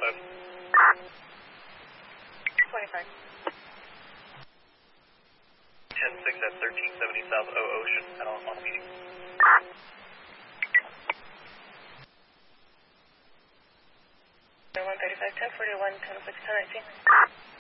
25. 10-6 at 1370 South O Ocean at on meeting. 135, 1041, 1006, 1019.